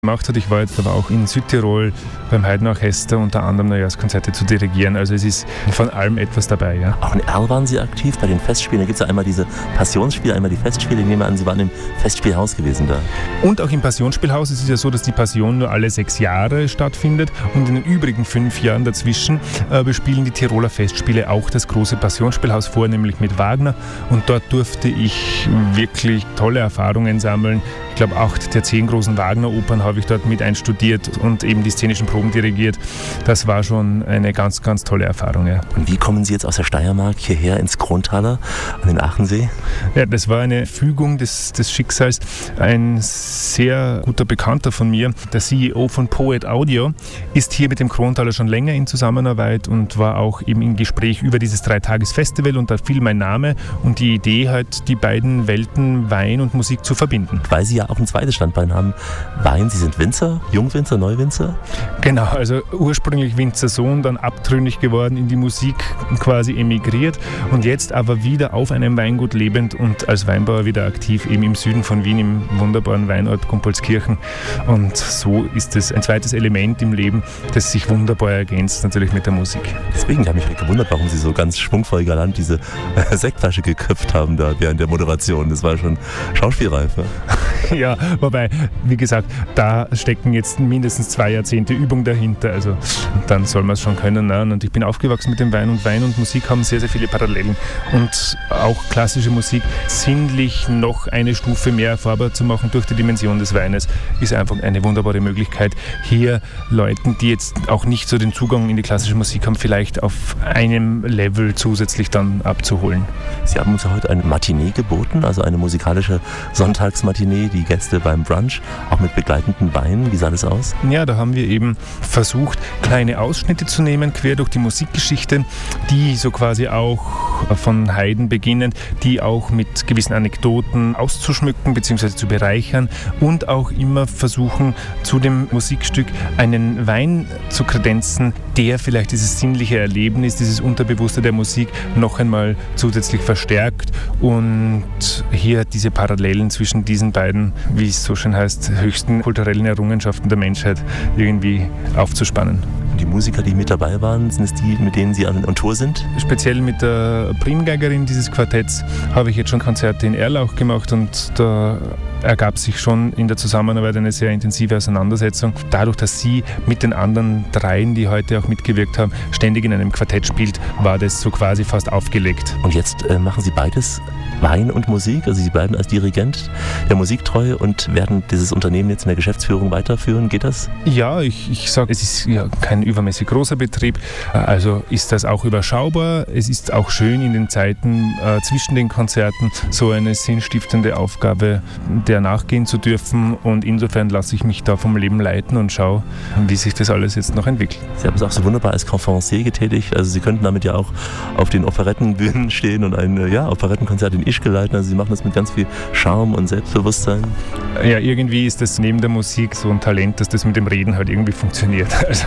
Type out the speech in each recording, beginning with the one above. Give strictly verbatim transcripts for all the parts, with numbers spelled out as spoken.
gemacht hat. Ich war jetzt aber auch in Südtirol beim Haydner Orchester unter anderem Neujahrskonzerte zu dirigieren. Also es ist von allem etwas dabei. Ja. Auch in Erl waren Sie aktiv bei den Festspielen. Da gibt es ja einmal diese Passionsspiele, einmal die Festspiele. Ich nehme an, Sie waren im Festspielhaus gewesen da. Und auch im Passionsspielhaus. Es ist ja so, dass die Passion nur alle sechs Jahre stattfindet und in den übrigen fünf Jahren dazwischen äh, bespielen die Tiroler Festspiele auch das große Passionsspielhaus vor, nämlich mit Wagner. Und dort durfte ich wirklich tolle Erfahrungen sammeln. Ich glaube, acht der zehn großen Wagner-Opern habe ich dort mit einstudiert und eben die szenischen Proben dirigiert. Das war schon eine ganz, ganz tolle Erfahrung. Ja. Und wie kommen Sie jetzt aus der Steiermark hierher ins Krontaler an den Aachensee? Ja, das war eine Fügung des, des Schicksals. Ein sehr guter Bekannter von mir, der C E O von Poet Audio, ist hier mit dem Krontaler schon länger in Zusammenarbeit und war auch eben im Gespräch über dieses Dreitages-Festival und da fiel mein Name und die Idee halt, die beiden Welten Wein und Musik zu verbinden. Weil Sie ja auch ein zweites Standbein haben. Wein, Sie sind Winzer, Jungwinzer, Neuwinzer? Genau, also ursprünglich Winzersohn, dann abtrünnig geworden, in die Musik quasi emigriert und jetzt aber wieder auf einem Weingut lebend und als Weinbauer wieder aktiv, eben im Süden von Wien, im wunderbaren Weinort Gumpolskirchen. Und so ist es ein zweites Element im Leben, das sich wunderbar ergänzt, natürlich mit der Musik. Deswegen habe ich mich gewundert, warum Sie so ganz schwungvoll galant diese äh, Sektflasche geköpft haben da während der Moderation. Das war schon schauspielreif. Ja? Ja, wobei, wie gesagt, da stecken jetzt mindestens zwei Jahrzehnte Übung dahinter, also dann soll man es schon können. Ne? Und ich bin aufgewachsen mit dem Wein und Wein und Musik haben sehr, sehr viele Parallelen. Und auch klassische Musik sinnlich noch eine Stufe mehr erfahrbar zu machen durch die Dimension des Weines, ist einfach eine wunderbare Möglichkeit, hier Leuten, die jetzt auch nicht so den Zugang in die klassische Musik haben, vielleicht auf einem Level zusätzlich dann abzuholen. Sie haben uns ja heute eine Matinee geboten, also eine musikalische Sonntagsmatinee, die Gäste beim Brunch, auch mit begleitenden Weinen. Wie sah das aus? Ja, da haben wir eben versucht, kleine Ausschnitte zu nehmen, quer durch die Musikgeschichte, die so quasi auch von Haydn beginnen, die auch mit gewissen Anekdoten auszuschmücken bzw. zu bereichern und auch immer versuchen, zu dem Musikstück einen Wein zu kredenzen, der vielleicht dieses sinnliche Erlebnis, dieses Unterbewusste der Musik noch einmal zusätzlich verstärkt und hier diese Parallelen zwischen diesen beiden, wie es so schön heißt, höchsten kulturellen Errungenschaften der Menschheit irgendwie aufzuspannen. Die Musiker, die mit dabei waren, sind es die, mit denen Sie on Tour sind? Speziell mit der Primgeigerin dieses Quartetts habe ich jetzt schon Konzerte in Erlauch gemacht und da ergab sich schon in der Zusammenarbeit eine sehr intensive Auseinandersetzung. Dadurch, dass sie mit den anderen dreien, die heute auch mitgewirkt haben, ständig in einem Quartett spielt, war das so quasi fast aufgelegt. Und jetzt äh, machen Sie beides, Wein und Musik, also Sie bleiben als Dirigent der Musik treu und werden dieses Unternehmen jetzt in der Geschäftsführung weiterführen. Geht das? Ja, ich, ich sage, es ist ja kein übermäßig großer Betrieb, also ist das auch überschaubar. Es ist auch schön in den Zeiten äh, zwischen den Konzerten so eine sinnstiftende Aufgabe, der nachgehen zu dürfen und insofern lasse ich mich da vom Leben leiten und schaue, wie sich das alles jetzt noch entwickelt. Sie haben es auch so wunderbar als Conférencier getätigt, also Sie könnten damit ja auch auf den Operettenbühnen stehen und ein ja, Operettenkonzert in Ischgl leiten, also Sie machen das mit ganz viel Charme und Selbstbewusstsein. Ja, irgendwie ist das neben der Musik so ein Talent, dass das mit dem Reden halt irgendwie funktioniert. Also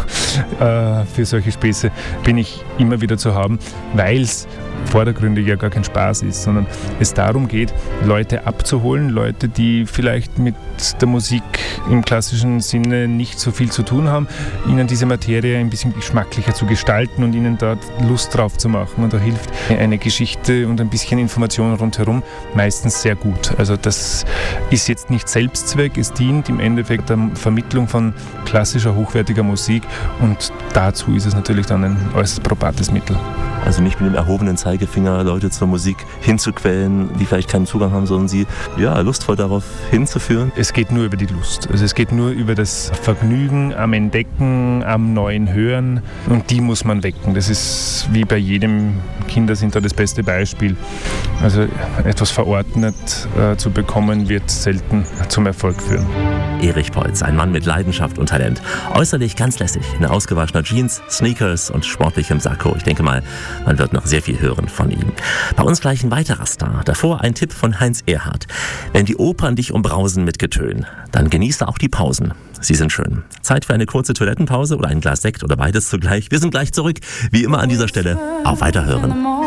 äh, für solche Späße bin ich immer wieder zu haben, weil es vordergründig ja gar kein Spaß ist, sondern es darum geht, Leute abzuholen, Leute, die vielleicht mit der Musik im klassischen Sinne nicht so viel zu tun haben, ihnen diese Materie ein bisschen geschmacklicher zu gestalten und ihnen dort Lust drauf zu machen. Und da hilft eine Geschichte und ein bisschen Information rundherum meistens sehr gut. Also das ist jetzt nicht Selbstzweck, es dient im Endeffekt der Vermittlung von klassischer, hochwertiger Musik und dazu ist es natürlich dann ein äußerst probates Mittel. Also nicht mit dem erhobenen Zeigefinger Leute zur Musik hinzuquälen, die vielleicht keinen Zugang haben, sondern sie ja, lustvoll darauf hinzuführen. Es geht nur über die Lust. Also es geht nur über das Vergnügen am Entdecken, am neuen Hören und die muss man wecken. Das ist wie bei jedem, Kinder sind da das beste Beispiel. Also etwas verordnet äh, zu bekommen, wird selten zum Erfolg führen. Erich Peutz, ein Mann mit Leidenschaft und Talent. Äußerlich ganz lässig, in ausgewaschener Jeans, Sneakers und sportlichem Sakko. Ich denke mal, man wird noch sehr viel hören von ihm. Bei uns gleich ein weiterer Star. Davor ein Tipp von Heinz Erhardt. Wenn die Opern dich umbrausen mit Getön, dann genieße auch die Pausen. Sie sind schön. Zeit für eine kurze Toilettenpause oder ein Glas Sekt oder beides zugleich. Wir sind gleich zurück. Wie immer an dieser Stelle auf Weiterhören.